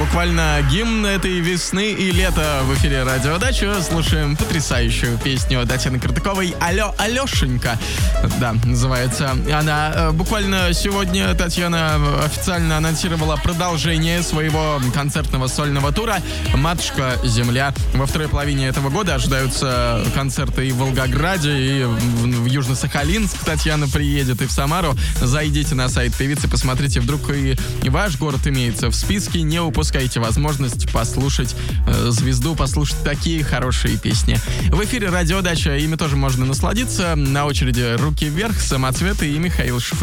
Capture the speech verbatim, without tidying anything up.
буквально гимн этой весны и лета в эфире «Радиодача». Слушаем потрясающую песню Татьяны Картыковой «Алло, Алешенька». Да, называется она. Буквально сегодня Татьяна официально анонсировала продолжение своего концертного сольного тура «Матушка Земля». Во второй половине этого года ожидаются концерты и в Волгограде, и в Южно-Сахалинск Татьяна приедет, и в Самару. Зайдите на сайт певицы, посмотрите, вдруг и ваш город имеется в списке. Не упускайте возможность послушать э, звезду, послушать такие хорошие песни. В эфире «Радиодача», ими тоже можно насладиться. На очереди «Руки вверх», «Самоцветы» и Михаил Шуфутинский.